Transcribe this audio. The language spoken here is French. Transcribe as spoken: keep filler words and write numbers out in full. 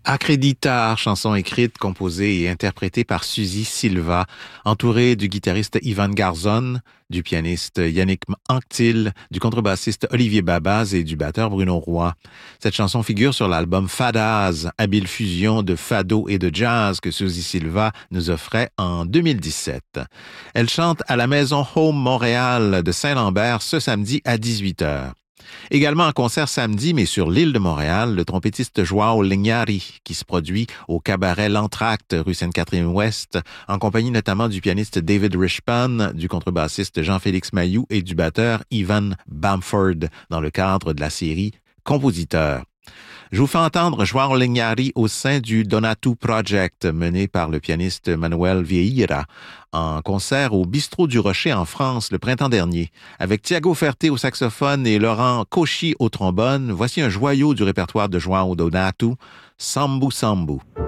Acreditar, chanson écrite, composée et interprétée par Suzy Silva, entourée du guitariste Ivan Garzón, du pianiste Yannick Anctil, du contrebassiste Olivier Babaz et du batteur Bruno Roy. Cette chanson figure sur l'album Fadaz, habile fusion de fado et de jazz que Suzy Silva nous offrait en deux mille dix-sept. Elle chante à la Maison Home Montréal de Saint-Lambert ce samedi à dix-huit heures. Également en concert samedi, mais sur l'île de Montréal, le trompettiste João Linhares, qui se produit au cabaret L'Entracte, rue Sainte-Catherine-Ouest, en compagnie notamment du pianiste David Rishpan, du contrebassiste Jean-Félix Mayou et du batteur Ivan Bamford, dans le cadre de la série Compositeurs. Je vous fais entendre João Linhares au sein du Donatu Project, mené par le pianiste Manuel Vieira, en concert au Bistrot du Rocher en France le printemps dernier. Avec Thiago Ferté au saxophone et Laurent Cauchy au trombone, voici un joyau du répertoire de João Donatu, Sambu Sambu.